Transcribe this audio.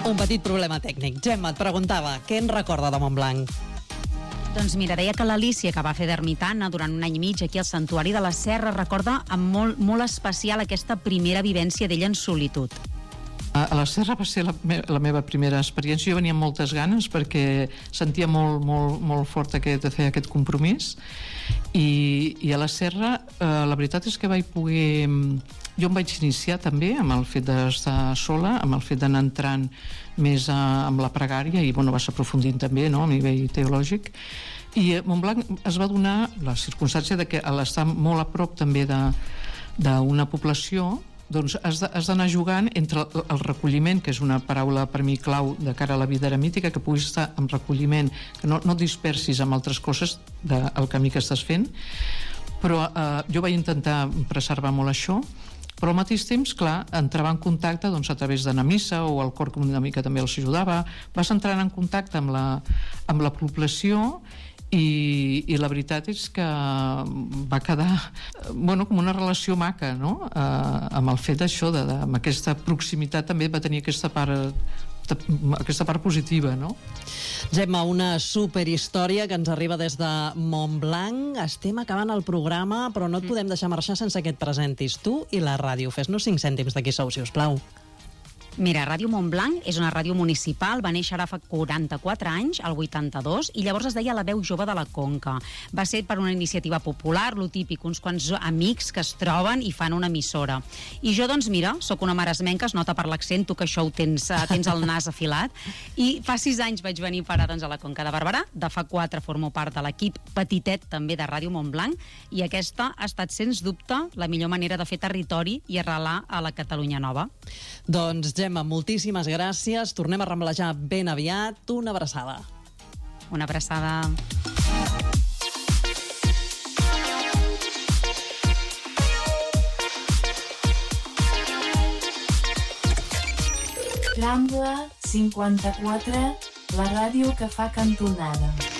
Un petit problema tècnic. Gemma, et preguntava, què en recorda de Montblanc? Doncs mira, deia que l'Alícia, que va fer d'ermitana durant un any i mig aquí al Santuari de la Serra, recorda amb molt especial aquesta primera vivència d'ella en solitud. A la Serra va ser la meva primera experiència. Jo venia amb moltes ganes perquè sentia molt fort de fer aquest compromís i a la Serra la veritat és que vaig poder... Jo em vaig iniciar també amb el fet d'estar sola, amb el fet d'anar entrant més amb la pregària i vas aprofundint també, no?, a nivell teològic. I a Montblanc es va donar la circumstància de que a l'estar molt a prop també d'una població, doncs has d'anar jugant entre el recolliment, que és una paraula per mi clau de cara a la vida eremítica, que puguis estar en recolliment, que no et dispersis amb altres coses del camí que estàs fent, però jo vaig intentar preservar molt això, però al mateix temps, clar, entrava en contacte doncs, a través d'anar a missa, o el cor que una mica també els ajudava, vas entrant en contacte amb la població i la veritat és que va quedar com una relació maca, no?, amb el fet d'això, amb aquesta proximitat també va tenir aquesta part positiva, no? Gemma, una superhistòria que ens arriba des de Montblanc. Estem acabant el programa, però no et podem deixar marxar sense que et presentis tu i la ràdio. Fes-nos 5 cèntims de qui sou, si us plau. Mira, Ràdio Montblanc és una ràdio municipal, va néixer ara fa 44 anys, al 82, i llavors es deia La Veu Jove de la Conca. Va ser per una iniciativa popular, lo típic, uns quants amics que es troben i fan una emissora. I jo, doncs mira, sóc una maresmenca, es nota per l'accent, tu que això ho tens el nas afilat, i fa 6 anys vaig venir a doncs, a la Conca de Barberà, de fa 4 formo part de l'equip petitet també de Ràdio Montblanc, i aquesta ha estat, sens dubte, la millor manera de fer territori i arrelar a la Catalunya Nova. Doncs, Gemma, moltíssimes gràcies. Tornem a remblejar ben aviat. Una abraçada. Una abraçada. Rambla 54, la ràdio que fa cantonada.